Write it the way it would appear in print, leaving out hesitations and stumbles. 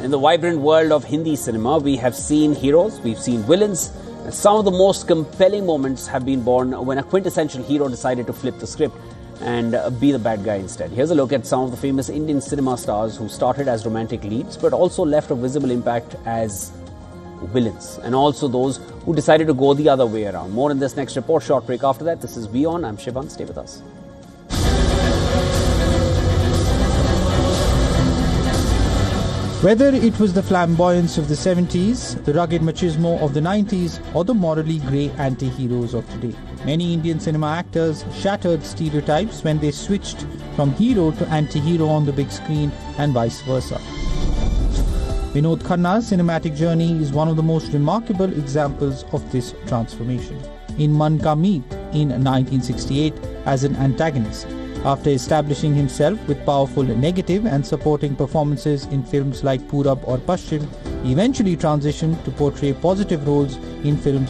In the vibrant world of Hindi cinema, we have seen heroes, we've seen villains, and some of the most compelling moments have been born when a quintessential hero decided to flip the script and be the bad guy instead. Here's a look at some of the famous Indian cinema stars who started as romantic leads but also left a visible impact as villains, and also those who decided to go the other way around. More in this next report. Short break after that. This is WION. I'm Shivan. Stay with us. Whether it was the flamboyance of the 70s, the rugged machismo of the 90s, or the morally grey anti-heroes of today, many Indian cinema actors shattered stereotypes when they switched from hero to anti-hero on the big screen and vice versa. Vinod Khanna's cinematic journey is one of the most remarkable examples of this transformation. In Man Ka Meet in 1968 as an antagonist, after establishing himself with powerful negative and supporting performances in films like Purab or Paschim, he eventually transitioned to portray positive roles in films